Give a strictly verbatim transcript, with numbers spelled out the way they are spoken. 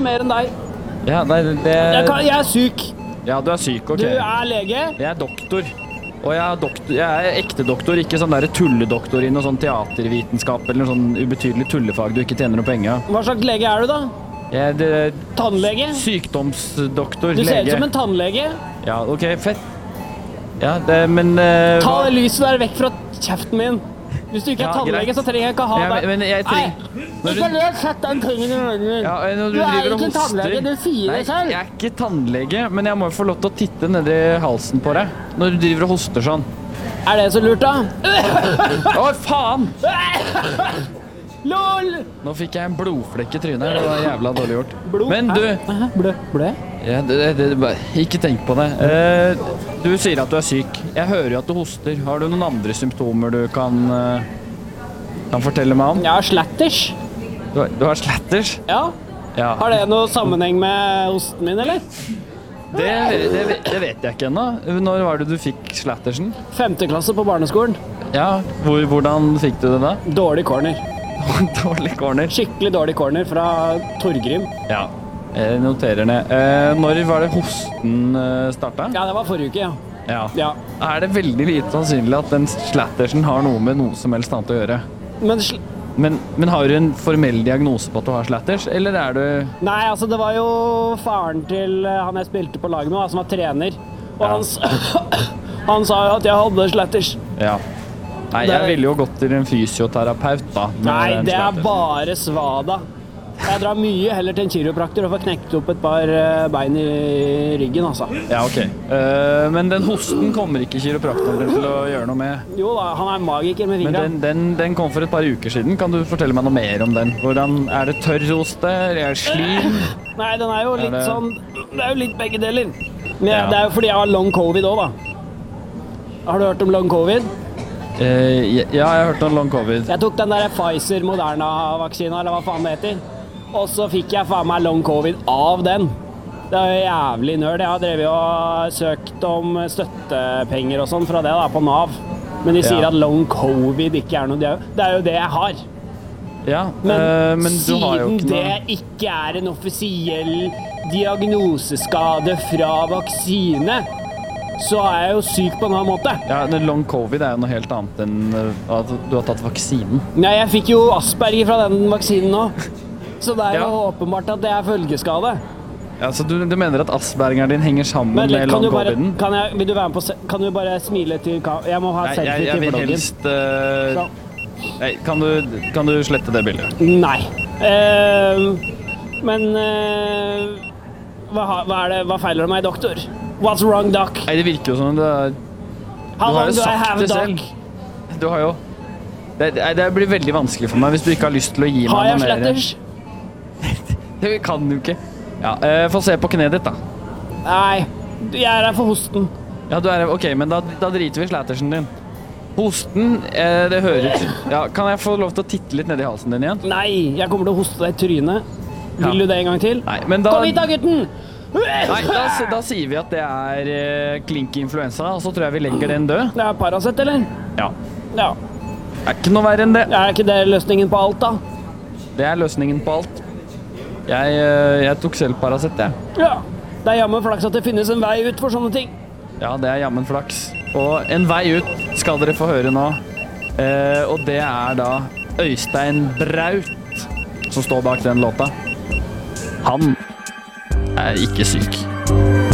kanskje mer enn deg. Ja, nei, det... Jeg, kan, jeg er syk. Ja, du er syk, ok. Du er lege. Jeg er doktor. Og jeg er, doktor, jeg er ekte doktor, ikke sånn der tulledoktor i noe sånn teatervitenskap eller noe sånn ubetydelig tullefag du ikke tjener noe penger av. Hva slags lege er du da? Jeg er det, Tannlege? sykdomsdoktor, Du ser lege. ut som en tannlege. Ja, ok, fett. Ja, det, men... Uh, Ta hva- det lyset der vekk fra kjeften min. Hvis du ikke er Ja, tannlege, greit. så trenger jeg ikke ha Ja, deg. men- men jeg trenger- Nei, Når ikke du- løs sett den tingen i munnen min. Ja, når Du du, er driver ikke og en hoster. tannlege, du sier Nei, det selv. jeg er ikke tannlege, men jeg må jo få lov til å titte ned i halsen på deg. Når du driver og hoster sånn. Er det så lurt da? Å, faen! Lol! Nå fikk jeg en blodflekk i trynet. Det var jævla dårlig gjort. Blod? Men du... Hæ? Blø? Blø? Ja, det, det, det, bare- ikke tenk på det. Eh, du sier at du er syk. Jeg hører jo at du hoster. Har du noen andre symptomer du kan, eh, kan fortelle meg om? Jeg har slatters. Du, har- du har slatters? Ja. Ja. Har det noe sammenheng med hosten min, eller? Det, det, det vet jeg ikke ennå. Når var det du fikk slattersen? Femte klasse på barneskolen. Ja, hvor, hvordan fikk du det da? Dårlig corner. Dårlig corner. Skikkelig dårlig corner fra Torgrim. Ja, jeg noterer ned. Eh, når var det hosten eh, startet? Ja, det var forrige uke, ja. Ja. Ja. Er det veldig lite sannsynlig at den slattersen har noe med noe som helst annet å gjøre? Men sl Men, men har du en formell diagnose på at du har slatters, eller er du... Nei, altså det var jo faren til eh, han jeg spilte på lag med, da, som var trener. Og Ja. han, s- han sa jo at jeg hadde slatters. Ja. Nei, Det- jeg ville jo gått til en fysioterapeut da. med Nei, den det er slattersen. bare svada. Jeg drar mye heller til en kiropraktor og får knekt opp et par eh, bein i ryggen, altså. Ja, ok. Eh, men den hosten kommer ikke kiropraktoren til å gjøre noe med. Jo da, han er magiker med Men fingra. den, den, den kom for et par uker siden. Kan du fortelle meg noe mer om den? Hvordan er det tørrhoste? Er det slim? Nei, den er jo Er litt det- sånn Det er jo litt begge deler. Men Ja. det er jo fordi jeg har long covid òg, da. Har du hørt om long covid? Eh, ja, jeg har hørt om long covid. Jeg tok den der Pfizer Moderna-vaksina, eller hva faen det heter. Og så fikk jeg faen meg long covid av den. Det er jo jævlig nerd. Jeg har drevet og søkt om støttepenger og sånn fra det da, på Nav. Men de sier Ja. at long covid ikke er noe. Det er jo- det er jo det jeg har. Ja, Men, eh, men du har jo siden ikke det noe... ikke er en offisiell diagnoseskade fra vaksine, så er jeg jo syk på en annen måte. Ja, men long covid er jo noe helt annet enn eh, at du har tatt vaksinen. Nei, jeg fikk jo Asperger fra den vaksinen nå. Så det er jo Ja. åpenbart at det er følgeskade. Ja, så du, du mener at aspergeren din henger sammen Men med litt, kan long du bare, coviden? kan jeg, vil du være med på se- Kan du bare smile til ka- Jeg må ha Nei, selfie jeg, jeg til vil vloggen. helst... eh, Så. nei, kan, du, kan du slette det bildet? Nei. Eh, men eh, hva, har- hva, er det, hva feiler det meg, doktor? What's wrong, doc? Nei, det virker jo som det er... How Du har long jo do I sagt have, det doc? selv. Du har jo... Det, nei, det blir veldig vanskelig for meg hvis du ikke har lyst til å gi meg Har jeg noe mer. sletters? Det kan du ikke. Ja, eh, få se på kneet ditt da. Nei, jeg er her for hosten. Ja, du er... Ok, men da, da driter vi i slattersen din. Hosten, eh, det høres... Ja, kan jeg få lov til å titte litt ned i halsen din igjen? Nei, jeg kommer til å hoste deg i trynet. Vil Ja. du det en gang til? Nei, men da... Kom hit da, gutten! Nei, da, s- da sier vi at det er eh, klink influensa, og så tror jeg vi legger den død. Det er Paracet, eller? Ja. Ja. Er ikke noe verre enn det. Er ikke det løsningen på alt, da? Det er løsningen på alt. Jeg, eh, jeg tok selv Paracet, jeg. Ja. Det er jammen flaks at det finnes en vei ut for sånne ting. Ja, det er jammen flaks. Og en vei ut skal dere få høre nå. Eh, og det er da Øystein Braut som står bak den låta. Han er ikke syk.